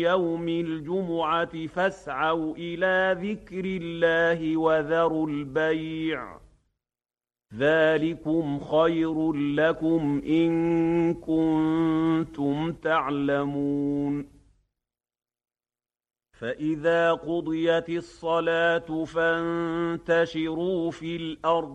يوم الجمعة فاسعوا إلى ذكر الله وذروا البيع ذلكم خير لكم إن كنتم تعلمون فإذا قضيت الصلاة فانتشروا في الأرض